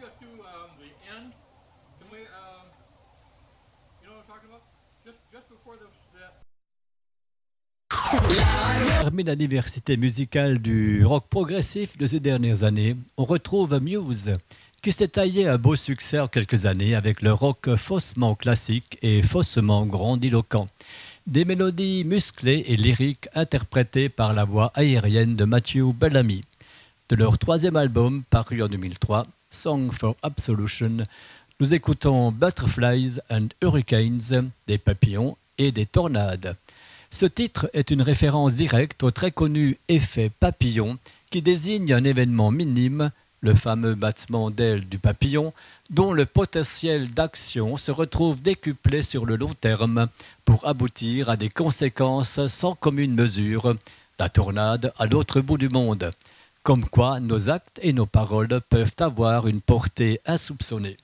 us to the end. Can we, you know what I'm talking about? Just before the Parmi la diversité musicale du rock progressif de ces dernières années, on retrouve Muse, qui s'est taillé un beau succès en quelques années avec le rock faussement classique et faussement grandiloquent. Des mélodies musclées et lyriques interprétées par la voix aérienne de Matthew Bellamy. De leur troisième album, paru en 2003, Song for Absolution, nous écoutons Butterflies and Hurricanes, des papillons et des tornades. Ce titre est une référence directe au très connu effet papillon qui désigne un événement minime, le fameux battement d'ailes du papillon, dont le potentiel d'action se retrouve décuplé sur le long terme pour aboutir à des conséquences sans commune mesure, la tornade à l'autre bout du monde. Comme quoi nos actes et nos paroles peuvent avoir une portée insoupçonnée.